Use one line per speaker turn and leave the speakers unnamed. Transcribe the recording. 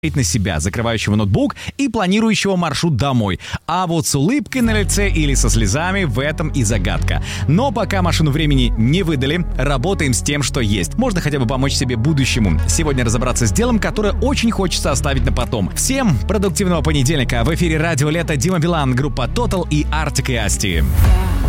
на себя, закрывающего ноутбук и планирующего маршрут домой. А вот с улыбкой на лице или со слезами в этом и загадка. Но пока машину времени не выдали, работаем с тем, что есть. Можно хотя бы помочь себе будущему. Сегодня разобраться с делом, которое очень хочется оставить на потом. Всем продуктивного понедельника. В эфире Радио Лето, Дима Билан, группа Total и Artik и Asti.